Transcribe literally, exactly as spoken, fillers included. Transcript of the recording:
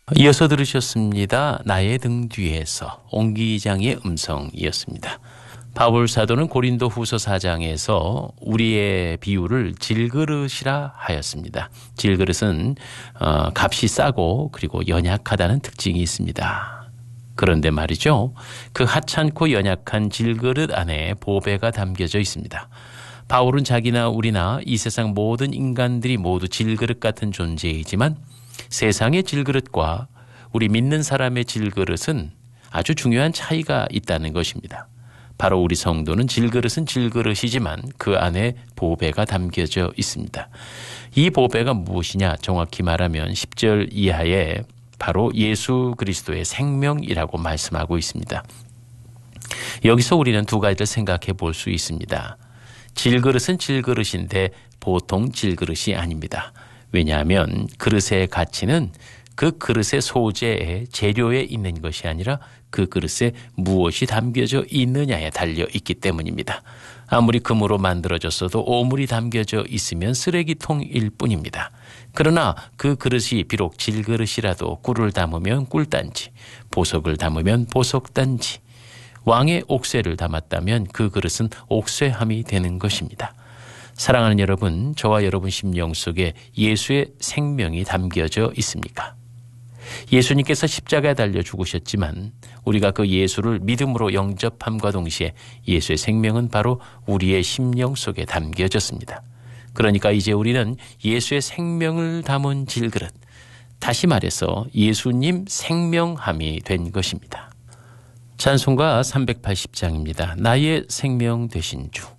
이어서 들으셨습니다. 나의 등 뒤에서 옹기장의 음성이었습니다. 바울 사도는 고린도 후서 사 장에서 우리의 비유를 질그릇이라 하였습니다. 질그릇은 어, 값이 싸고 그리고 연약하다는 특징이 있습니다. 그런데 말이죠. 그 하찮고 연약한 질그릇 안에 보배가 담겨져 있습니다. 바울은 자기나 우리나 이 세상 모든 인간들이 모두 질그릇 같은 존재이지만 세상의 질그릇과 우리 믿는 사람의 질그릇은 아주 중요한 차이가 있다는 것입니다. 바로 우리 성도는 질그릇은 질그릇이지만 그 안에 보배가 담겨져 있습니다. 이 보배가 무엇이냐? 정확히 말하면 십 절 이하에 바로 예수 그리스도의 생명이라고 말씀하고 있습니다. 여기서 우리는 두 가지를 생각해 볼 수 있습니다. 질그릇은 질그릇인데 보통 질그릇이 아닙니다. 왜냐하면 그릇의 가치는 그 그릇의 소재에 재료에 있는 것이 아니라 그 그릇에 무엇이 담겨져 있느냐에 달려 있기 때문입니다. 아무리 금으로 만들어졌어도 오물이 담겨져 있으면 쓰레기통일 뿐입니다. 그러나 그 그릇이 비록 질그릇이라도 꿀을 담으면 꿀단지, 보석을 담으면 보석단지, 왕의 옥쇠를 담았다면 그 그릇은 옥쇠함이 되는 것입니다. 사랑하는 여러분, 저와 여러분 심령 속에 예수의 생명이 담겨져 있습니까? 예수님께서 십자가에 달려 죽으셨지만 우리가 그 예수를 믿음으로 영접함과 동시에 예수의 생명은 바로 우리의 심령 속에 담겨졌습니다. 그러니까 이제 우리는 예수의 생명을 담은 질그릇, 다시 말해서 예수님 생명함이 된 것입니다. 찬송가 삼백팔십 장입니다. 나의 생명 되신 주.